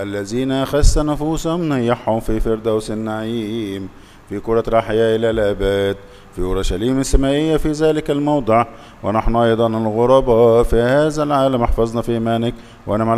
الذين أخذت نفوسهم نيحهم في فردوس النعيم في كرة الأحياء إلى الآباد في أورشليم السمائية في ذلك الموضع. ونحن أيضا الغرباء في هذا العالم احفظنا في إيمانك ونعم